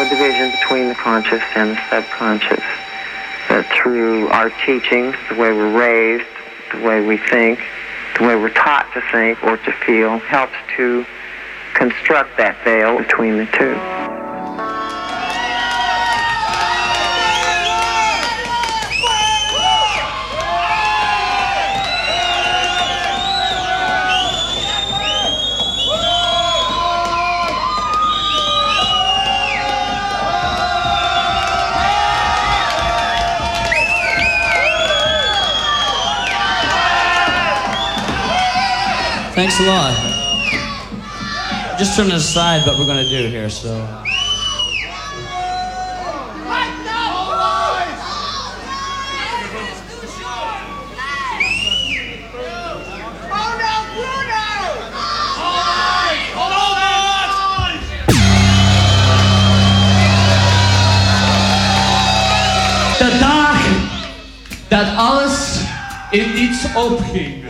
division between the conscious and the subconscious. That through our teachings, the way we're raised, the way we think, the way we're taught to think or to feel, helps to construct that veil between the two. Thanks a lot. Just trying to decide what we're going to do here, so... De dag dat alles in niets opging.